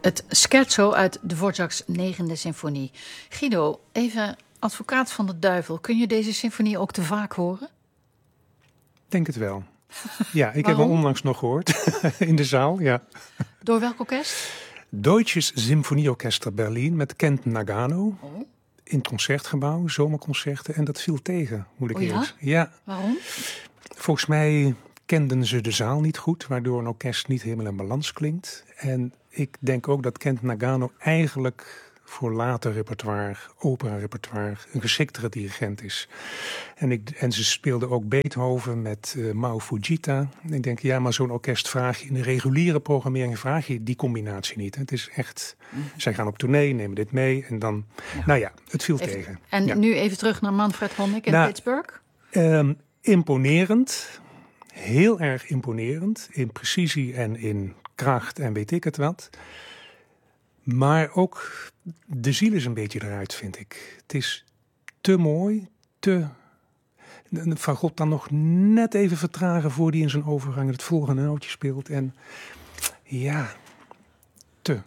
Het scherzo uit Dvořák's 9e symfonie. Guido, even advocaat van de duivel. Kun je deze symfonie ook te vaak horen? Denk het wel. Ja, ik heb hem onlangs nog gehoord in de zaal. Ja. Door welk orkest? Deutsches Symphonieorchester Berlin met Kent Nagano. Oh. In het Concertgebouw, zomerconcerten. En dat viel tegen, moet ik eerlijk zeggen. Ja? Waarom? Volgens mij kenden ze de zaal niet goed, waardoor een orkest niet helemaal in balans klinkt. En ik denk ook dat Kent Nagano eigenlijk voor later repertoire, opera-repertoire, een geschiktere dirigent is. En ze speelden ook Beethoven met Mao Fujita. En ik denk, ja, maar zo'n orkest vraag je in de reguliere programmering vraag je die combinatie niet. Het is echt, zij gaan op tournee, nemen dit mee en dan, nou ja, het viel tegen. En nu even terug naar Manfred Honeck in Pittsburgh. Imponerend, heel erg imponerend, in precisie en in kracht en weet ik het wat. Maar ook de ziel is een beetje eruit, vind ik. Het is te mooi, Van God dan nog net even vertragen voor die in zijn overgang het volgende nootje speelt. En ja, te.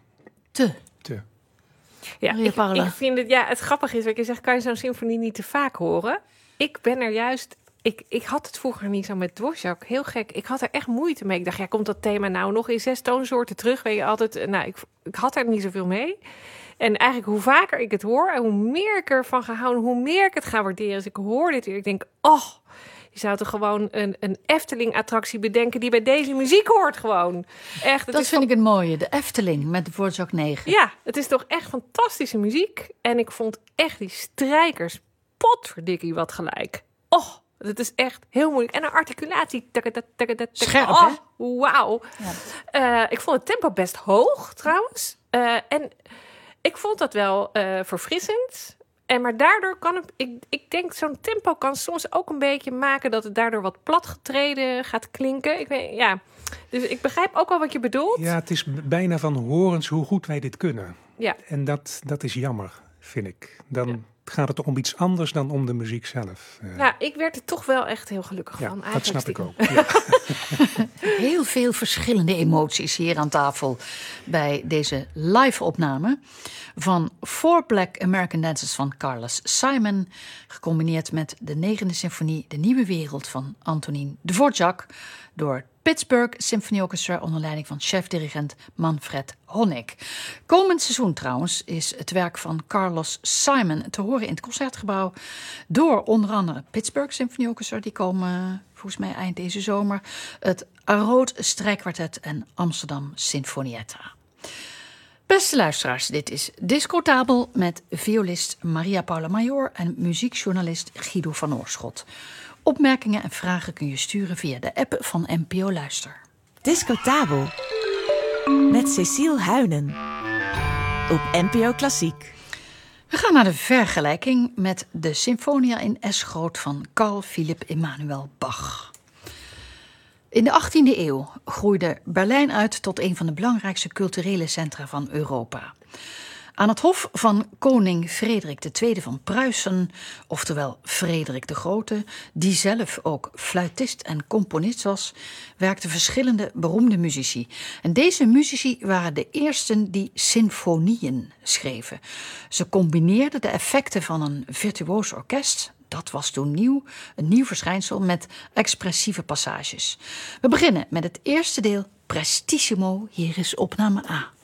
Ja, ik vind het, het grappige is, wat je zegt, kan je zo'n symfonie niet te vaak horen? Ik ben er juist... Ik had het vroeger niet zo met Dvořák. Heel gek. Ik had er echt moeite mee. Ik dacht, komt dat thema nou nog in 6 toonsoorten terug? Weet je, altijd... ik had er niet zoveel mee. En eigenlijk hoe vaker ik het hoor en hoe meer ik ervan ga houden, hoe meer ik het ga waarderen. Dus ik hoor dit weer. Ik denk, je zou toch gewoon een Efteling-attractie bedenken die bij deze muziek hoort gewoon. Echt, dat vind ik het mooie. De Efteling met de Dvořák 9. Ja, het is toch echt fantastische muziek. En ik vond echt die strijkers, potverdikkie wat gelijk. Het is echt heel moeilijk. En een articulatie. Scherp, hè? Wauw. Ja. Ik vond het tempo best hoog, trouwens. En ik vond dat wel verfrissend. Maar daardoor kan het... Ik denk, zo'n tempo kan soms ook een beetje maken dat het daardoor wat platgetreden gaat klinken. Dus ik begrijp ook wel wat je bedoelt. Ja, het is bijna van horens hoe goed wij dit kunnen. Ja. En dat is jammer, vind ik. Dan gaat het om iets anders dan om de muziek zelf. Ik werd er toch wel echt heel gelukkig van. Dat snap ik ook. Ja. Heel veel verschillende emoties hier aan tafel bij deze live-opname van Four Black American Dancers van Carlos Simon, gecombineerd met de 9e symfonie De Nieuwe Wereld van Antonín Dvořák door Pittsburgh Symphony Orchestra onder leiding van chef-dirigent Manfred Honeck. Komend seizoen trouwens is het werk van Carlos Simon te horen in het Concertgebouw door onder andere Pittsburgh Symphony Orchestra, die komen volgens mij eind deze zomer, het Arrood Strijkkwartet en Amsterdam Sinfonietta. Beste luisteraars, dit is Discotabel met violist Maria Paula Major en muziekjournalist Guido van Oorschot. Opmerkingen en vragen kun je sturen via de app van NPO Luister. Discotabel met Cecile Huynen op NPO Klassiek. We gaan naar de vergelijking met de Sinfonia in S-groot van Carl Philipp Emanuel Bach. In de 18e eeuw groeide Berlijn uit tot een van de belangrijkste culturele centra van Europa. Aan het hof van koning Frederik II van Pruisen, oftewel Frederik de Grote, die zelf ook fluitist en componist was, werkten verschillende beroemde muzici. En deze muzici waren de eersten die symfonieën schreven. Ze combineerden de effecten van een virtuoos orkest, dat was toen een nieuw verschijnsel, met expressieve passages. We beginnen met het eerste deel, Prestissimo, hier is opname A.